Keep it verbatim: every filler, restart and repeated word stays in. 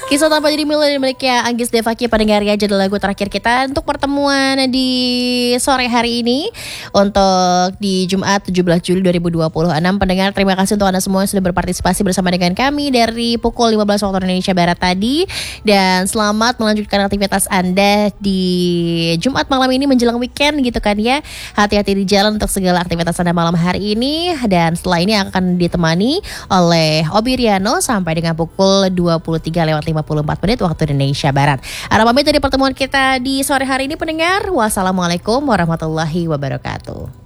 Kisah Tanpa Diri Mila dan miliknya Anggis Devaki pendengar ya, jadi lagu terakhir kita untuk pertemuan di sore hari ini untuk di Jumat tujuh belas Juli dua ribu dua puluh enam. Pendengar, terima kasih untuk Anda semua yang sudah berpartisipasi bersama dengan kami dari pukul lima belas waktu Indonesia Barat tadi. Dan selamat melanjutkan aktivitas Anda di Jumat malam ini menjelang weekend gitu kan ya. Hati-hati di jalan untuk segala aktivitas Anda malam hari ini. Dan setelah ini akan ditemani oleh Obi Riano sampai dengan pukul dua puluh tiga lewat lima puluh empat menit waktu Indonesia Barat. Ada pamit dari pertemuan kita di sore hari ini pendengar. Wassalamualaikum warahmatullahi wabarakatuh.